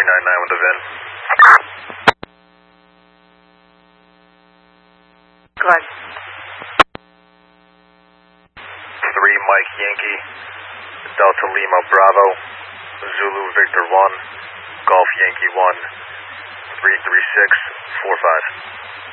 399 with the VIN. Go ahead. 3 Mike Yankee, Delta Lima Bravo, Zulu Victor 1, Golf Yankee 1, 33645.